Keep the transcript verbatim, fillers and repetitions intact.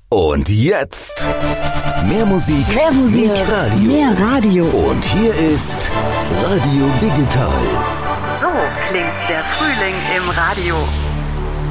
Und jetzt mehr Musik, mehr Musik, mehr Radio. Mehr Radio. Und hier ist Radio Digital. So klingt der Frühling im Radio.